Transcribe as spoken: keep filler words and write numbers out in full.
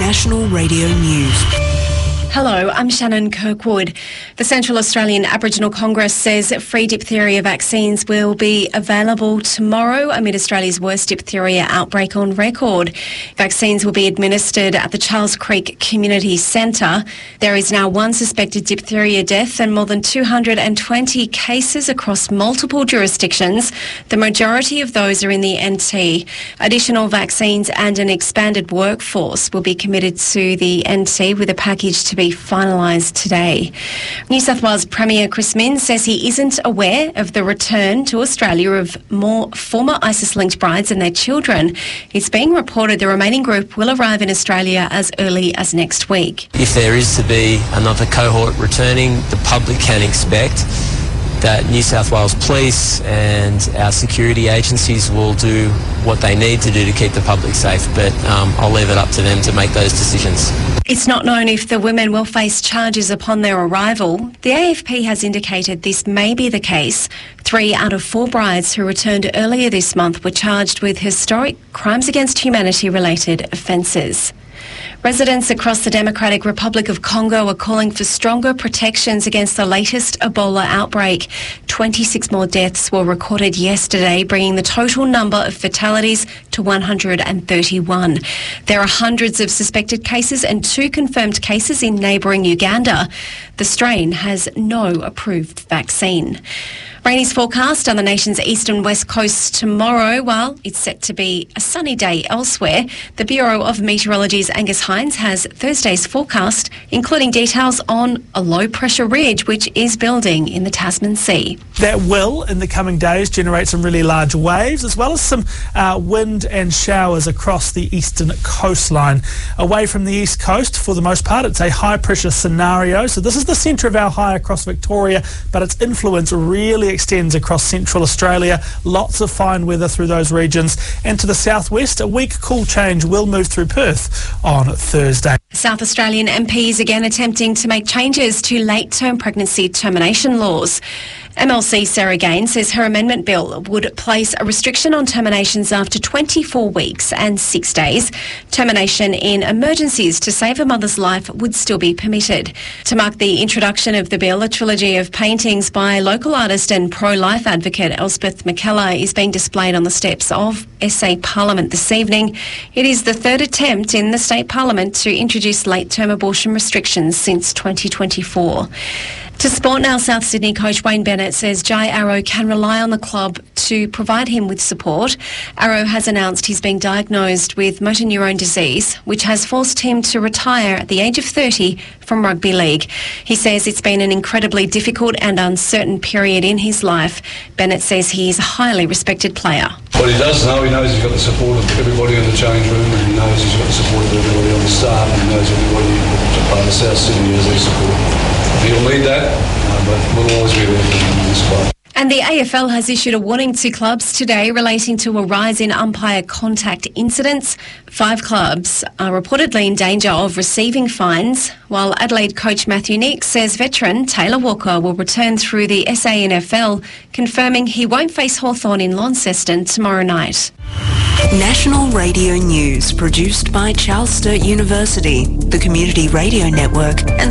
National Radio News. Hello, I'm Shannon Kirkwood. The Central Australian Aboriginal Congress says free diphtheria vaccines will be available tomorrow amid Australia's worst diphtheria outbreak on record. Vaccines will be administered at the Charles Creek Community Centre. There is now one suspected diphtheria death and more than two hundred twenty cases across multiple jurisdictions. The majority of those are in the N T. Additional vaccines and an expanded workforce will be committed to the N T with a package to be finalised today. New South Wales Premier Chris Minns says he isn't aware of the return to Australia of more former ISIS-linked brides and their children. It's being reported the remaining group will arrive in Australia as early as next week. If there is to be another cohort returning, the public can expect that New South Wales Police and our security agencies will do what they need to do to keep the public safe, but um, I'll leave it up to them to make those decisions. It's not known if the women will face charges upon their arrival. The A F P has indicated this may be the case. Three out of four brides who returned earlier this month were charged with historic crimes against humanity-related offences. Residents across the Democratic Republic of Congo are calling for stronger protections against the latest Ebola outbreak. twenty-six more deaths were recorded yesterday, bringing the total number of fatalities to one hundred thirty-one. There are hundreds of suspected cases and two confirmed cases in neighbouring Uganda. The strain has no approved vaccine. Rain is forecast on the nation's east and west coasts tomorrow, while it's set to be a sunny day elsewhere. The Bureau of Meteorology's Angus Hines has Thursday's forecast, including details on a low-pressure ridge which is building in the Tasman Sea. That will, in the coming days, generate some really large waves, as well as some uh, wind and showers across the eastern coastline. Away from the east coast, for the most part, it's a high-pressure scenario. So this is the centre of our high across Victoria, but its influence really extends across central Australia. Lots of fine weather through those regions. And to the southwest, a weak cool change will move through Perth on Thursday. South Australian M Ps again attempting to make changes to late-term pregnancy termination laws. M L C Sarah Gaines says her amendment bill would place a restriction on terminations after twenty-four weeks and six days. Termination in emergencies to save a mother's life would still be permitted. To mark the introduction of the bill, a trilogy of paintings by local artist and pro-life advocate Elspeth McKellar is being displayed on the steps of S A Parliament this evening. It is the third attempt in the state parliament to introduce late-term abortion restrictions since twenty twenty-four. To sport now, South Sydney coach Wayne Bennett says Jai Arrow can rely on the club to provide him with support. Arrow has announced he's been diagnosed with motor neurone disease, which has forced him to retire at the age of thirty from rugby league. He says it's been an incredibly difficult and uncertain period in his life. Bennett says he is a highly respected player. What he does know, he knows he's got the support of everybody in the change room, and he knows he's got the support of everybody on the staff, and he knows everybody that's a part of South Sydney has their support. He'll need that, uh, but we'll always be there for him in this club. And the A F L has issued a warning to clubs today relating to a rise in umpire contact incidents. Five clubs are reportedly in danger of receiving fines, while Adelaide coach Matthew Nicks says veteran Taylor Walker will return through the S A N F L, confirming he won't face Hawthorn in Launceston tomorrow night. National Radio News, produced by Charles Sturt University, the Community Radio Network and